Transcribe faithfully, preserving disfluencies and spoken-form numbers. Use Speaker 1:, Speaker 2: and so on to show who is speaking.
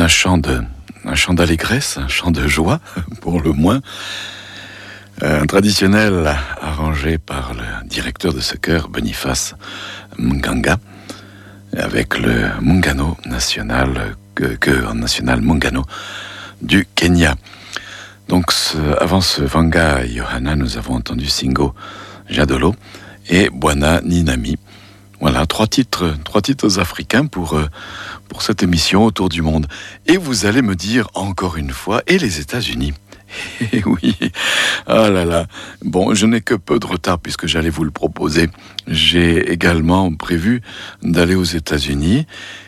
Speaker 1: un chant de, un chant d'allégresse, un chant de joie, pour le moins. Un traditionnel arrangé par le directeur de ce chœur, Boniface Mganga, avec le Muungano national, chœur national Muungano du Kenya. Donc, ce, avant ce Vanga Yohana, nous avons entendu Singo Jadolo et Bwana Ninami. Voilà, trois titres, trois titres africains pour, pour cette émission Autour du monde. Et vous allez me dire encore une fois, et les États-Unis? Eh oui, ah là là. Bon, je n'ai que peu de retard puisque j'allais vous le proposer. J'ai également prévu d'aller aux États-Unis